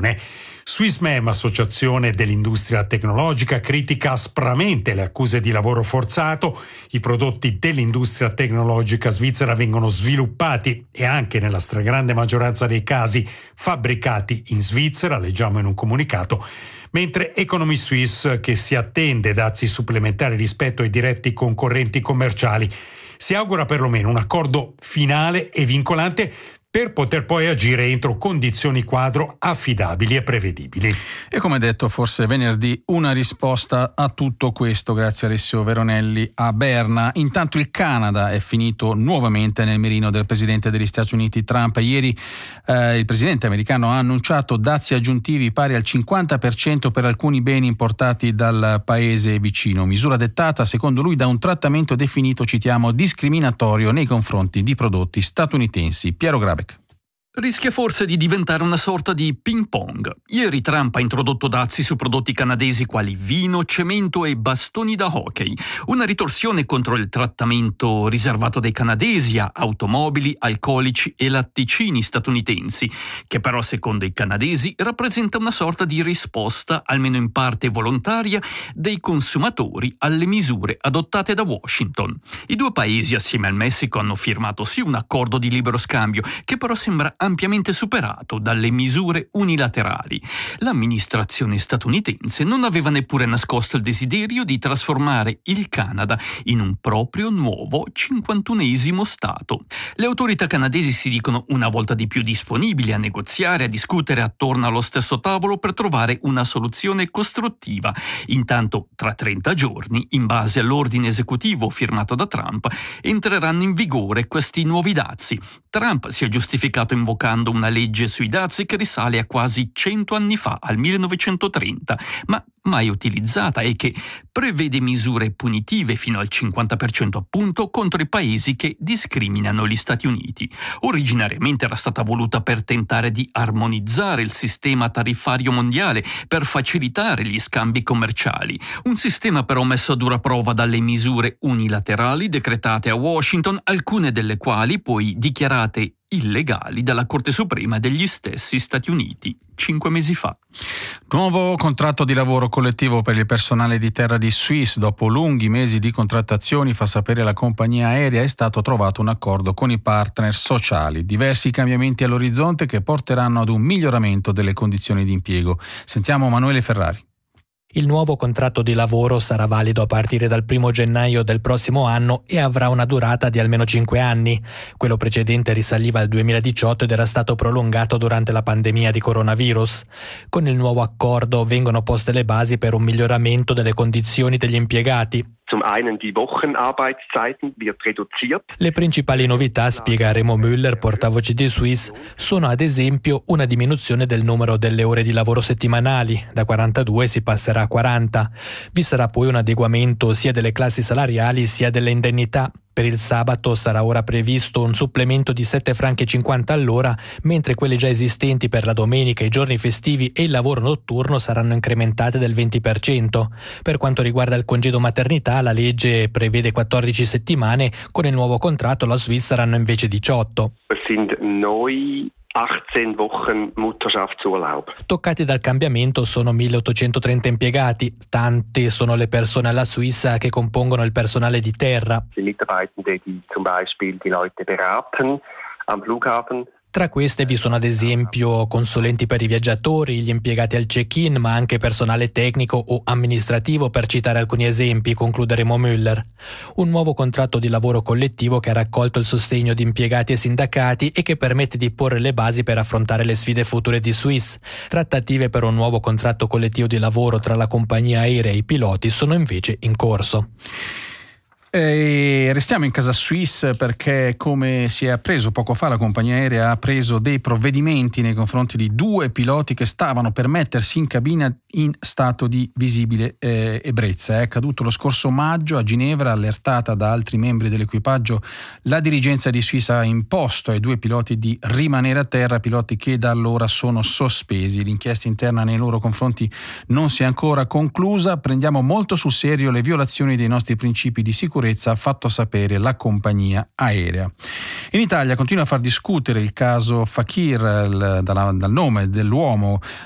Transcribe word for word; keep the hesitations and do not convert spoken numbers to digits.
Comune. Swissmem, associazione dell'industria tecnologica, critica aspramente le accuse di lavoro forzato. I prodotti dell'industria tecnologica svizzera vengono sviluppati e anche nella stragrande maggioranza dei casi fabbricati in Svizzera, leggiamo in un comunicato, mentre Economy Suisse, che si attende dazi supplementari rispetto ai diretti concorrenti commerciali, si augura perlomeno un accordo finale e vincolante per poter poi agire entro condizioni quadro affidabili e prevedibili. E come detto, forse venerdì una risposta a tutto questo, grazie a Alessio Veronelli a Berna. Intanto il Canada è finito nuovamente nel mirino del presidente degli Stati Uniti Trump. Ieri eh, il presidente americano ha annunciato dazi aggiuntivi pari al cinquanta per cento per alcuni beni importati dal paese vicino, misura dettata secondo lui da un trattamento definito, citiamo, discriminatorio nei confronti di prodotti statunitensi. Piero Grabeck. Rischia forse di diventare una sorta di ping pong. Ieri Trump ha introdotto dazi su prodotti canadesi quali vino, cemento e bastoni da hockey. Una ritorsione contro il trattamento riservato dai canadesi a automobili, alcolici e latticini statunitensi, che però secondo i canadesi rappresenta una sorta di risposta, almeno in parte volontaria, dei consumatori alle misure adottate da Washington. I due paesi assieme al Messico hanno firmato sì un accordo di libero scambio, che però sembra ampiamente superato dalle misure unilaterali. L'amministrazione statunitense non aveva neppure nascosto il desiderio di trasformare il Canada in un proprio nuovo cinquantunesimo Stato. Le autorità canadesi si dicono una volta di più disponibili a negoziare, a discutere attorno allo stesso tavolo per trovare una soluzione costruttiva. Intanto, tra trenta giorni, in base all'ordine esecutivo firmato da Trump, entreranno in vigore questi nuovi dazi. Trump si è giustificato invocando una legge sui dazi che risale a quasi cento anni fa, al millenovecentotrenta, ma mai utilizzata e che prevede misure punitive fino al cinquanta per cento appunto contro i paesi che discriminano gli Stati Uniti. Originariamente era stata voluta per tentare di armonizzare il sistema tariffario mondiale, per facilitare gli scambi commerciali. Un sistema però messo a dura prova dalle misure unilaterali decretate a Washington, alcune delle quali poi dichiarate illegali dalla Corte Suprema degli stessi Stati Uniti cinque mesi fa. Nuovo contratto di lavoro collettivo per il personale di terra di Swiss. Dopo lunghi mesi di contrattazioni, fa sapere la compagnia aerea, è stato trovato un accordo con i partner sociali. Diversi cambiamenti all'orizzonte che porteranno ad un miglioramento delle condizioni di impiego. Sentiamo Manuele Ferrari. Il nuovo contratto di lavoro sarà valido a partire dal primo gennaio del prossimo anno e avrà una durata di almeno cinque anni. Quello precedente risaliva al duemiladiciotto ed era stato prolungato durante la pandemia di coronavirus. Con il nuovo accordo vengono poste le basi per un miglioramento delle condizioni degli impiegati. Zum einen die Wochenarbeitszeiten wird reduziert. Le principali novità, spiega Remo Müller, portavoce di Swiss, sono ad esempio una diminuzione del numero delle ore di lavoro settimanali, da quarantadue si passerà a quaranta. Vi sarà poi un adeguamento sia delle classi salariali sia delle indennità. Per il sabato sarà ora previsto un supplemento di sette franchi e cinquanta all'ora, mentre quelle già esistenti per la domenica, i giorni festivi e il lavoro notturno saranno incrementate del venti per cento. Per quanto riguarda il congedo maternità, la legge prevede quattordici settimane, con il nuovo contratto la Swiss saranno invece diciotto. Es sind neu achtzehn Wochen Mutterschaftsurlaub. Toccati dal cambiamento sono milleottocentotrenta impiegati, tante sono le persone alla Suisse che compongono il personale di terra. Die Mitarbeitende, die zum Beispiel die Leute beraten am Flughafen. Tra queste vi sono ad esempio consulenti per i viaggiatori, gli impiegati al check-in, ma anche personale tecnico o amministrativo, per citare alcuni esempi, conclude Remo Müller. Un nuovo contratto di lavoro collettivo che ha raccolto il sostegno di impiegati e sindacati e che permette di porre le basi per affrontare le sfide future di Swiss. Trattative per un nuovo contratto collettivo di lavoro tra la compagnia aerea e i piloti sono invece in corso. E restiamo in casa Swiss perché, come si è appreso poco fa, la compagnia aerea ha preso dei provvedimenti nei confronti di due piloti che stavano per mettersi in cabina in stato di visibile eh, ebbrezza. È accaduto lo scorso maggio a Ginevra. Allertata da altri membri dell'equipaggio, la dirigenza di Swiss ha imposto ai due piloti di rimanere a terra, piloti che da allora sono sospesi. L'inchiesta interna nei loro confronti non si è ancora conclusa. Prendiamo molto sul serio le violazioni dei nostri principi di sicurezza, ha fatto sapere la compagnia aerea. In Italia continua a far discutere il caso Fakir, il, dalla, dal nome dell'uomo